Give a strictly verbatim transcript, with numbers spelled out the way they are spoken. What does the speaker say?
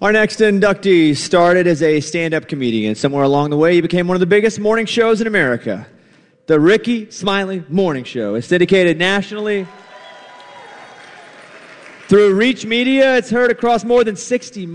Our next inductee started as a stand-up comedian. Somewhere along the way, he became one of the biggest morning shows in America. The Rickey Smiley Morning Show. It's syndicated nationally. Through Reach Media, it's heard across more than sixty